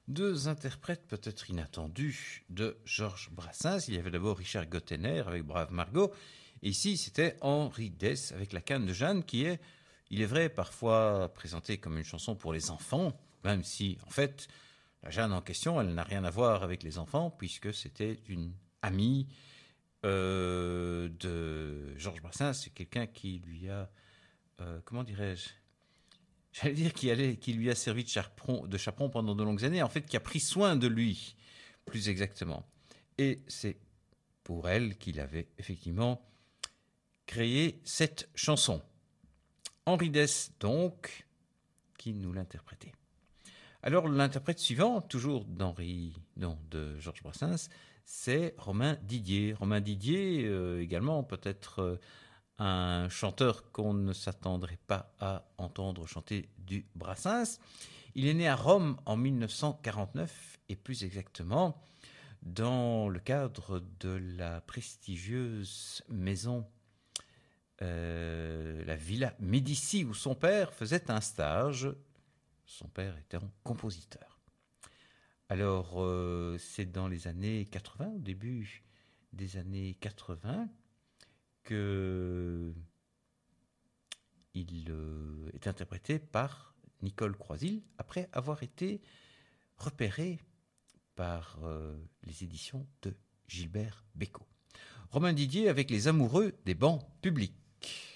Deux interprètes peut-être inattendus de Georges Brassens. Il y avait d'abord Richard Gottener avec Brave Margot. Et ici, c'était Henri Dess avec La Canne de Jeanne, qui est, il est vrai, parfois présentée comme une chanson pour les enfants, même si, en fait, la Jeanne en question, elle n'a rien à voir avec les enfants, puisque c'était une amie de Georges Brassens. C'est quelqu'un qui lui a, comment dirais-je, j'allais dire qui lui a servi de chaperon pendant de longues années, en fait, qui a pris soin de lui, plus exactement. Et c'est pour elle qu'il avait effectivement créé cette chanson. Henri Dess, donc, qui nous l'interprétait. Alors, l'interprète suivant, toujours de Georges Brassens, c'est Romain Didier. Romain Didier, également, peut-être un chanteur qu'on ne s'attendrait pas à entendre chanter du Brassens. Il est né à Rome en 1949, et plus exactement dans le cadre de la prestigieuse maison, la Villa Médicis, où son père faisait un stage. Son père était un compositeur. Alors, c'est dans les années 80, au début des années 80, que il est interprété par Nicole Croisil, après avoir été repéré par les éditions de Gilbert Bécaud. Romain Didier avec Les Amoureux des bancs publics.